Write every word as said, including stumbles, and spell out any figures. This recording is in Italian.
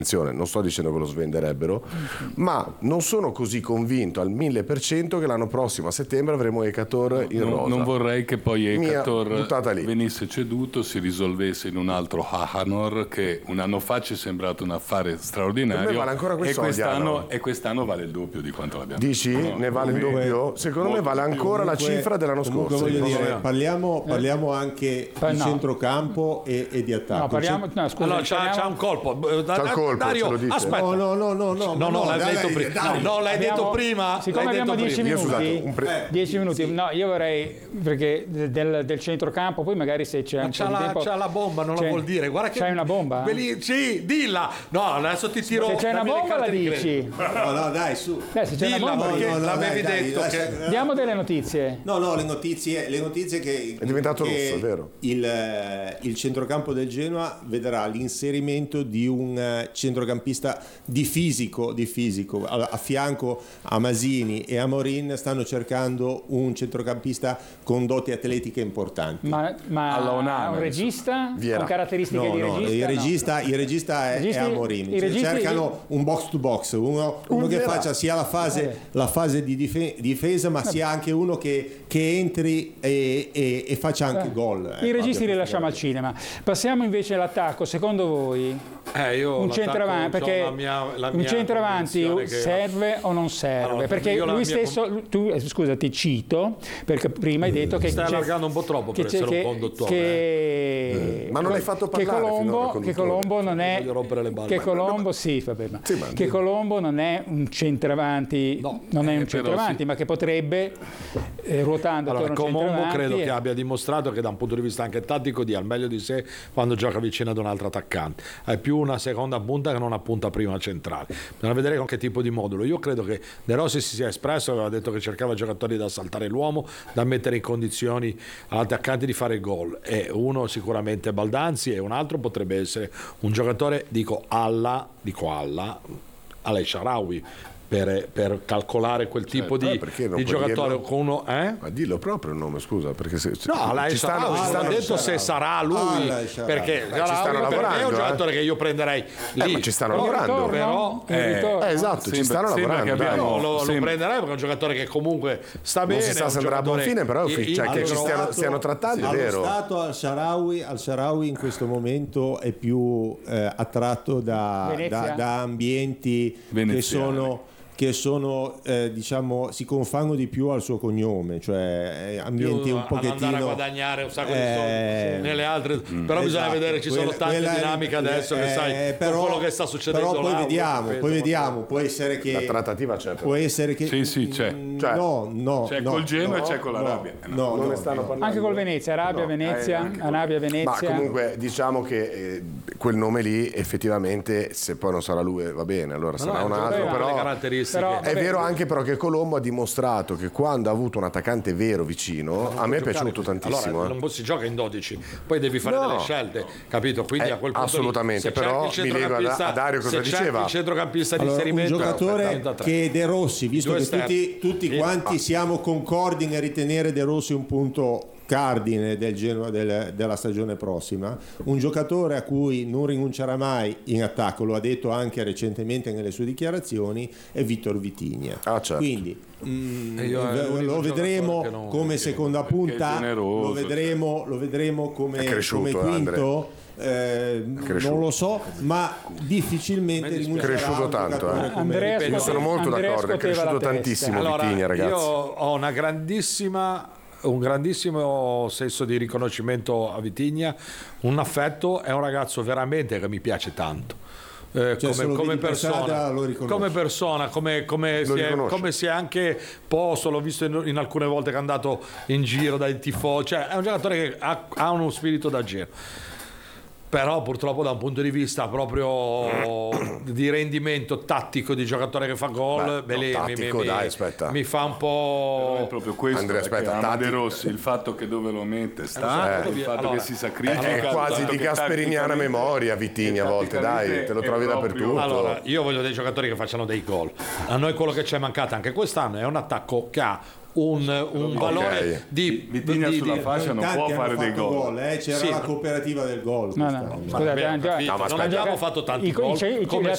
non sto dicendo che lo svenderebbero, ma non sono così convinto al mille per cento che l'anno prossimo a settembre avremo Ekator in non, rosa. Non vorrei che poi Ekator lì. venisse ceduto, si risolvesse in un altro Hahanor, che un anno fa ci è sembrato un affare straordinario. Per me vale ancora quei e, soldi, quest'anno, e quest'anno vale il doppio di quanto l'abbiamo. Dici? No, ne vale il doppio? Secondo me vale ancora comunque, la cifra dell'anno scorso. Voglio dire, parliamo, parliamo anche eh? di no. centrocampo e, e di attacco. No, parliamo, no, scusa, allora, parliamo... c'ha, c'ha un colpo. C'ha il colpo, Dario, ce lo dice. aspetta. No, no, no, no, no, no, no, l'hai dai, detto dai, prima. dai. No, l'hai Abbiamo, detto prima. Siccome l'hai abbiamo detto dieci prima. minuti, Io, scusate, pre- dieci minuti, no, io vorrei, perché del, del centrocampo, poi magari se c'è Ma un c'ha po' di la, tempo... c'ha la bomba, non c'è, la vuol dire. Guarda che c'hai una bomba? Belli, sì, dilla. No, adesso ti tiro. Se c'è una dammi le bomba la carte di dici. No, no, dai, su. Beh, se c'è Dilla, una bomba... perché no, no, l'avevi dai, detto dai, che... lascia- Diamo delle notizie. No, no, le notizie, le notizie che È diventato che rosso, è vero. Il, eh, il centrocampo del Genoa vedrà l'inserimento di un eh, centrocampista di fisico, di fisico. A, a fianco a Masini e a Morin stanno cercando un centrocampista con doti atletiche importanti. Ma, ma Alla Onana, un regista Vieira. con caratteristiche No, di no, regista? il no. regista, il regista è, Registi- è Amorim. i registi- Cercano un box to box, uno, uno che Vieira. faccia sia la fase, Vabbè. la fase di dife- difesa, ma sia anche uno che, che entri e, e, e faccia anche Eh, gol. I Ecco, registi li abbia lasciamo al questo cinema. Passiamo invece all'attacco. Secondo voi Eh, io un l'attacco, centravanti, c'ho perché la mia, la un mia centravanti convinzione che- serve o non serve? Allora, perché io la lui mia stesso, tu, eh, scusa, ti cito, perché prima hai detto che Stai c'è- allargando un po' troppo che per c'è- essere un che- conduttore, che- Ma non l'hai fatto che parlare finora, Colombo, conduttore. che Colombo non è Voglio rompere le balle. che Colombo sì, vabbè, ma- Sì, ma- che Colombo non è un centravanti, No, non è eh, un però centravanti, sì. ma che potrebbe eh, ruotando Allora, attorno a un Colombo centravanti credo e- che abbia dimostrato che da un punto di vista anche tattico dia il meglio di sé quando gioca vicino ad un altro attaccante. È più una seconda punta che non una punta prima centrale. Bisogna vedere con che tipo di modulo. Io credo che De Rossi si sia espresso, aveva detto che cercava giocatori da saltare l'uomo, da mettere in condizioni all'attaccante di fare gol. E uno sicuramente Baldanzi e un altro potrebbe essere un giocatore, dico alla, dico alla, alla Shaarawy. Per, per calcolare quel tipo Certo, eh, di, perché non di puoi giocatore dirlo? con uno eh? Ma dillo proprio il nome, scusa, perché se, No, lei ci stanno, sarà, ci non stanno, ho detto se sarà lui, Ah, lei sarà. perché Beh, ci stanno per me è un lavorando, giocatore eh. che io prenderei lì. ma ci stanno Però- lavorando. Però Un eh, ritorno. Eh, esatto, ci Sembra- stanno sembra lavorando. che dai. abbiamo- io lo, lo sembra- prenderei perché è un giocatore che comunque sta Non bene. si sa è se un andrà a buon giocatore fine, però in- cioè, in- che ci allora, stiano, stiano trattando, è allo vero. stato al Shaarawy, al Shaarawy in questo momento è più eh, attratto da, Venezia? da- da ambienti che Veneziani. sono che sono eh, diciamo si confanno di più al suo cognome, cioè eh, ambienti più un ad pochettino andare a guadagnare un sacco di eh, soldi nelle altre, però bisogna esatto. vedere, ci sono Quella- tante quella è- dinamiche adesso che eh, sai però, con quello che sta succedendo però poi là, vediamo, penso, poi ma- vediamo, può essere che La trattativa c'è. però. può essere che Sì, sì, c'è. Mm, Cioè, no, no, c'è no, col Genoa no, e c'è con la no, Rabbia. no, non no, ne stanno no. parlando. anche col Venezia, Arabia, No, Venezia, eh, anche col- Arabia, Ma Venezia. comunque diciamo che eh, quel nome lì effettivamente, se poi non sarà lui va bene, allora sarà no, un è un altro, giocatore con le però caratteristiche. però- è vabbè, vero anche però che Colombo ha dimostrato che quando ha avuto un attaccante vero vicino, a me è piaciuto tantissimo. Allora, eh. non si gioca in dodici, poi devi fare No. delle scelte, capito? Quindi Eh, a quel punto lì, assolutamente, se però cerchi il mi lego a- centrocampista- a Dario cosa se cerchi diceva. il centrocampista di Allora, un inserimento giocatore trenta tre. che De Rossi, visto Due che esterni. tutti, tutti Sì. quanti siamo concordi nel ritenere De Rossi un punto cardine del Genoa del- della stagione prossima, un giocatore a cui non rinuncerà mai in attacco, lo ha detto anche recentemente nelle sue dichiarazioni, è Vittor Vitinha. Ah, certo. Quindi mm, E io è l'unico lo vedremo giocatore che non- come che- seconda perché è punta, generoso, lo vedremo, lo vedremo come, È cresciuto, come quinto. Andre. Eh, cresciuto. non lo so, ma difficilmente rinuncerà Cresciuto a un tanto, giocatore eh. come- Andrea Io sono molto Andrea d'accordo, è scuoteva cresciuto la testa. tantissimo Allora, Vitinha, ragazzi. io ho una grandissima un grandissimo senso di riconoscimento a Vitinha, un affetto, è un ragazzo veramente che mi piace tanto. Eh, Cioè, se come, lo come vedi per strada, persona, lo riconosci. come persona, come, come, Lo si è, riconosci. come si è anche posto, l'ho visto in, in alcune volte che è andato in giro dai tifosi, cioè è un giocatore che ha, ha uno spirito da giro. Però purtroppo da un punto di vista proprio di rendimento tattico di giocatore che fa gol, Beh, beh, no, lì mi- tattico, mi, dai, aspetta. mi fa un Però po'. è proprio questo, Andrea, perché aspetta, ama De tattico. Rossi, il fatto che dove lo mette sta, Eh, il fatto allora, che si sacrifica, È il quasi fatto di che gasperiniana tatticamente- memoria Vitinha a volte, dai, tatticamente te lo è trovi proprio- dappertutto. Allora, io voglio dei giocatori che facciano dei gol. A noi quello che ci è mancato anche quest'anno è un attacco che ha un, un valore di, Vitinha di- sulla di- fascia non Tanti può hanno fare dei fatto gol. eh, c'era Sì. la cooperativa del gol No, no, quest'anno. scusate, Vabbè, anche- capito, No, ma non aspetta. abbiamo fatto tanti I- gol i- i- come gli